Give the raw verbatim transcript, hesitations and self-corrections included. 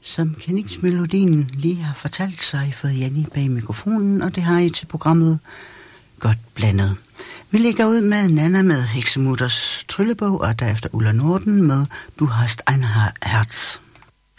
Som kendingsmelodien lige har fortalt, så har I fået Janni bag mikrofonen, og det har I til programmet Godt Blandet. Vi lægger ud med Nanna med Heksemutters tryllebog, og derefter Ulla Norden med Du hast ein Herz.